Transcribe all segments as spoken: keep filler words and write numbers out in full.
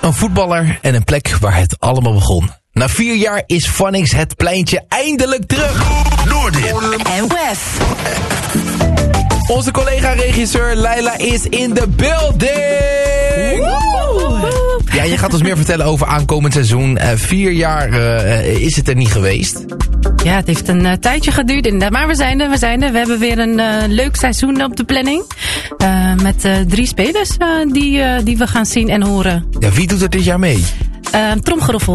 Een voetballer en een plek waar het allemaal begon. Na vier jaar is Phonics het pleintje eindelijk terug. Noordin en Wef. Onze collega-regisseur Leila is in the building. Woe! Ja, je gaat ons meer vertellen over aankomend seizoen. Uh, vier jaar uh, is het er niet geweest. Ja, het heeft een uh, tijdje geduurd. Inderdaad. Maar we zijn er, we zijn er. We hebben weer een uh, leuk seizoen op de planning. Uh, met uh, drie spelers uh, die, uh, die we gaan zien en horen. Ja, wie doet er dit jaar mee? Uh, tromgeroffel.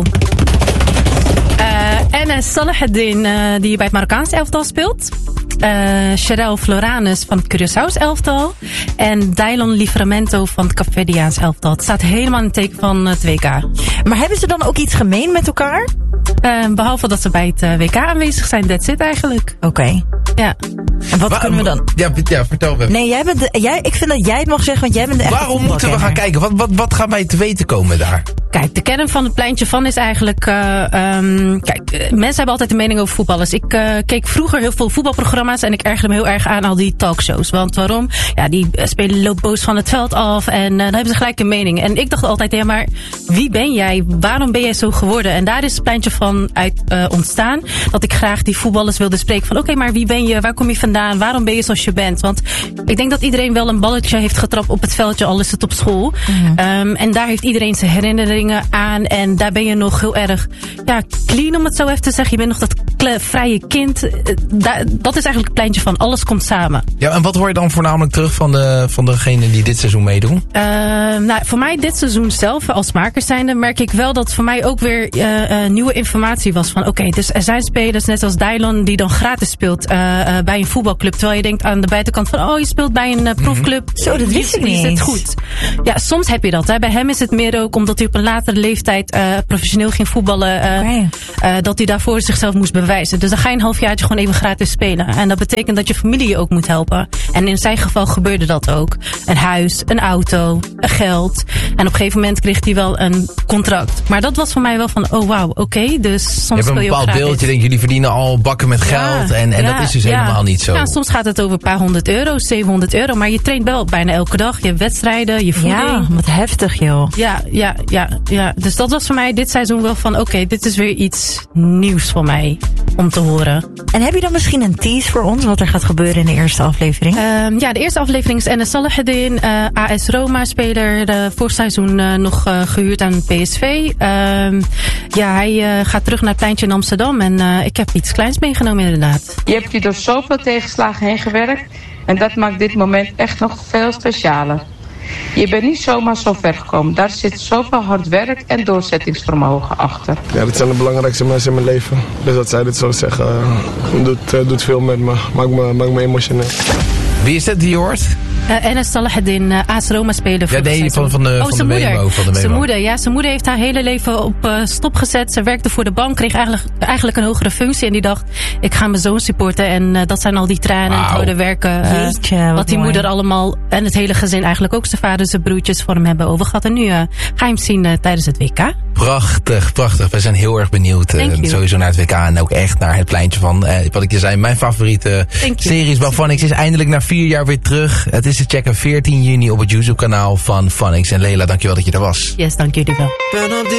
Uh, Enes Salaheddin, uh, die bij het Marokkaans elftal speelt. Uh, Sherelle Floranus van het Curaçao's elftal. En Dylan Livramento van het Capverdiaans elftal. Het staat helemaal in het teken van het W K. Maar hebben ze dan ook iets gemeen met elkaar? Uh, behalve dat ze bij het uh, W K aanwezig zijn. That's it eigenlijk. Oké. Okay. Ja. En wat Wa- kunnen we dan? Ja, ja vertel me. Nee, jij bent de, jij, ik vind dat jij het mag zeggen, want jij bent de echte Waarom moeten we gaan kijken? Wat, wat, wat gaan wij te weten komen daar? Kijk, de kern van het pleintje van is eigenlijk... Uh, um, kijk, mensen hebben altijd een mening over voetballers. Ik uh, keek vroeger heel veel voetbalprogramma's en ik ergerde me heel erg aan al die talkshows. Want waarom? Ja, die spelen loopboos van het veld af en uh, dan hebben ze gelijk een mening. En ik dacht altijd, ja, maar wie ben jij? Waarom ben jij zo geworden? En daar is het pleintje van uit uh, ontstaan. Dat ik graag die voetballers wilde spreken van, oké, okay, maar wie ben je? Waar kom je vandaan? Waarom ben je zoals je bent? Want ik denk dat iedereen wel een balletje heeft getrapt op het veldje, al is het op school. Mm-hmm. Um, en daar heeft iedereen zijn herinneringen aan. En daar ben je nog heel erg ja, clean, om het zo even te zeggen. Je bent nog dat kle- vrije kind. Uh, da- dat is eigenlijk het pleintje van alles komt samen. Ja, en wat hoor je dan voornamelijk terug van, de, van degenen die dit seizoen meedoen? Uh, nou, voor mij dit seizoen zelf, als makers zijnde, merk ik wel dat voor mij ook weer uh, uh, nieuwe informatie was. Van oké, okay, dus er zijn spelers, net als Dylan, die dan gratis speelt uh, uh, bij een voetbalclub. Terwijl je denkt aan de buitenkant van, oh, je speelt bij een uh, profclub. Mm-hmm. Zo, dat wist ik niet. Is het goed? Ja, soms heb je dat. Hè. Bij hem is het meer ook omdat hij op een latere leeftijd uh, professioneel ging voetballen. Uh, okay. uh, dat hij daarvoor zichzelf moest bewijzen. Dus dan ga je een halfjaartje gewoon even gratis spelen. En dat betekent dat je familie je ook moet helpen. En in zijn geval gebeurde dat ook. Een huis, een auto, een geld. En op een gegeven moment kreeg hij wel een contract. Maar dat was voor mij wel van, oh wauw, oké. Okay, dus soms je hebt een bepaald beeld. Je denkt, jullie verdienen al bakken met geld. Ja, en en ja, dat is dus ja. helemaal niet zo. Ja, soms gaat het over een paar honderd euro, zevenhonderd euro. Maar je traint wel bijna elke dag. Je hebt wedstrijden, je voeding. Ja, wat heftig joh. Ja, ja, ja, ja. Dus dat was voor mij dit seizoen wel van, oké, okay, dit is weer iets nieuws voor mij om te horen. En heb je dan misschien een tease voor ons wat er gaat gebeuren in de eerste aflevering? Um, ja, de eerste aflevering is Enes Salaheddin, uh, A S Roma-speler, uh, vorig seizoen uh, nog uh, gehuurd aan P S V. Um, ja, hij uh, gaat terug naar het pleintje in Amsterdam en uh, ik heb iets kleins meegenomen inderdaad. Je hebt je door zoveel tegenslagen heen gewerkt en dat maakt dit moment echt nog veel specialer. Je bent niet zomaar zo ver gekomen. Daar zit zoveel hard werk en doorzettingsvermogen achter. Ja, dit zijn de belangrijkste mensen in mijn leven. Dus dat zij dit zo zeggen, uh, doet, uh, doet veel met me. Maakt me, maakt me emotioneel. Wie is dat die je hoort? Uh, Enes Salaheddin, uh, A S Roma speler. Ja, nee, van, van de, oh, van de Memo. Zijn moeder, ja. Zijn moeder heeft haar hele leven op uh, stop gezet. Ze werkte voor de bank, kreeg eigenlijk, eigenlijk een hogere functie. En die dacht, ik ga mijn zoon supporten. En uh, dat zijn al die tranen wow. en het harde werken. Uh, Jeetje, wat wat die mooi. moeder allemaal, en het hele gezin eigenlijk ook, zijn vader, zijn broertjes voor hem hebben overgehad. En nu uh, ga je hem zien uh, tijdens het W K. Prachtig, prachtig. We zijn heel erg benieuwd uh, sowieso naar het W K en ook echt naar het pleintje van, uh, wat ik je zei, mijn favoriete series van Phonics is eindelijk na vier jaar weer terug. Het is te checken veertien juni op het YouTube kanaal van Phonics. En Leila, dankjewel dat je er was. Yes, dank jullie wel.